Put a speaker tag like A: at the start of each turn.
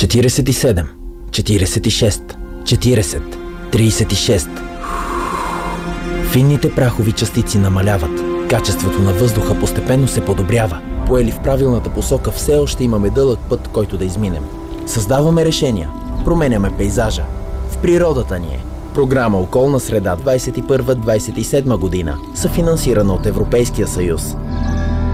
A: 47, 46, 40, 36. Финните прахови частици намаляват. Качеството на въздуха постепенно се подобрява. Поели в правилната посока, все още имаме дълъг път, който да изминем. Създаваме решения. Променяме пейзажа. В природата ни е. Програма Околна среда 21-27 година, съфинансирана от Европейския съюз.